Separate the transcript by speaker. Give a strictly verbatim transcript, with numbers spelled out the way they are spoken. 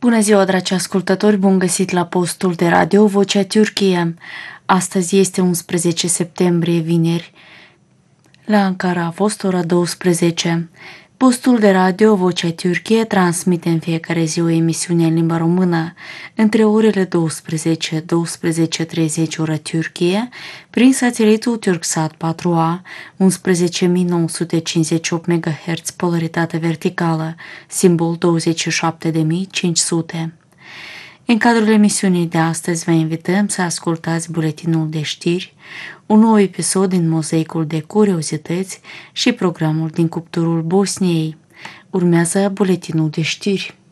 Speaker 1: Bună ziua, dragi ascultători, bun găsit la postul de radio Vocea Türkiye. Astăzi este unsprezece septembrie, vineri. La Ankara a fost ora douăsprezece. Postul de radio Vocea Türkiye transmite în fiecare zi o emisiune în limba română între orele douăsprezece - douăsprezece și treizeci ora Türkiye prin satelitul Turksat patru A, unsprezece mii nouă sute cincizeci și opt megahertz, polaritate verticală, simbol douăzeci și șapte de mii cinci sute. În cadrul emisiunii de astăzi vă invităm să ascultați buletinul de știri, un nou episod din mozaicul de curiozități și programul din cuptorul Bosniei. Urmează buletinul de știri.